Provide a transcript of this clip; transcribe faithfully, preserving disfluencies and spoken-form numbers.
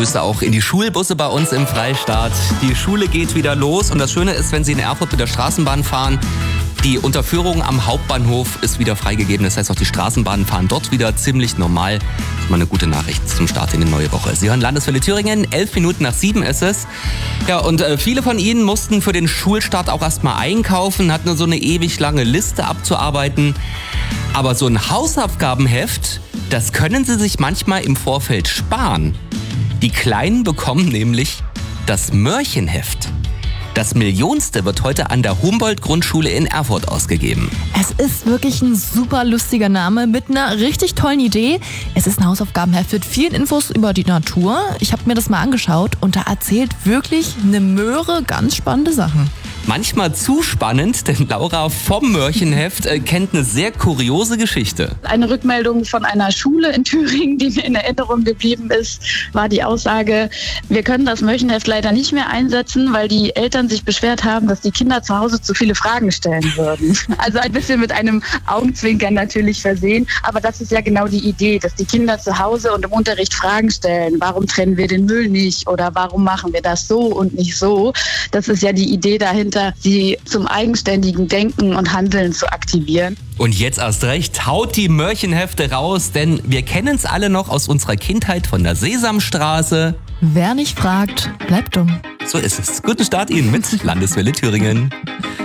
Grüße auch in die Schulbusse bei uns im Freistaat. Die Schule geht wieder los und das Schöne ist, wenn Sie in Erfurt mit der Straßenbahn fahren, die Unterführung am Hauptbahnhof ist wieder freigegeben. Das heißt, auch die Straßenbahnen fahren dort wieder ziemlich normal. Das ist mal eine gute Nachricht zum Start in die neue Woche. Sie hören Landeswelle Thüringen, elf Minuten nach sieben ist es. Ja, und äh, viele von Ihnen mussten für den Schulstart auch erstmal einkaufen, hatten so eine ewig lange Liste abzuarbeiten. Aber so ein Hausaufgabenheft, das können Sie sich manchmal im Vorfeld sparen. Die Kleinen bekommen nämlich das Mörchenheft. Das Millionste wird heute an der Humboldt-Grundschule in Erfurt ausgegeben. Es ist wirklich ein super lustiger Name mit einer richtig tollen Idee. Es ist ein Hausaufgabenheft mit vielen Infos über die Natur. Ich habe mir das mal angeschaut und da erzählt wirklich eine Möhre ganz spannende Sachen. Manchmal zu spannend, denn Laura vom Mörchenheft äh, kennt eine sehr kuriose Geschichte. Eine Rückmeldung von einer Schule in Thüringen, die mir in Erinnerung geblieben ist, war die Aussage, wir können das Mörchenheft leider nicht mehr einsetzen, weil die Eltern sich beschwert haben, dass die Kinder zu Hause zu viele Fragen stellen würden. Also ein bisschen mit einem Augenzwinkern natürlich versehen, aber das ist ja genau die Idee, dass die Kinder zu Hause und im Unterricht Fragen stellen. Warum trennen wir den Müll nicht oder warum machen wir das so und nicht so? Das ist ja die Idee dahinter, sie zum eigenständigen Denken und Handeln zu aktivieren. Und jetzt erst recht, haut die Mörchenhefte raus, denn wir kennen es alle noch aus unserer Kindheit von der Sesamstraße. Wer nicht fragt, bleibt dumm. So ist es. Guten Start Ihnen mit Landeswelle Thüringen.